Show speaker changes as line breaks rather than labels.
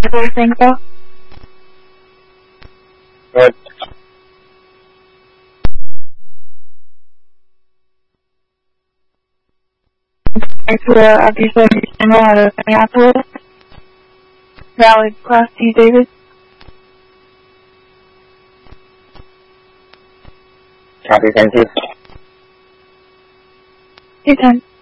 What do you think, though?
Good.
To obviously general out of Minneapolis. Valley Class D David.
Copy, thank you.
Your time.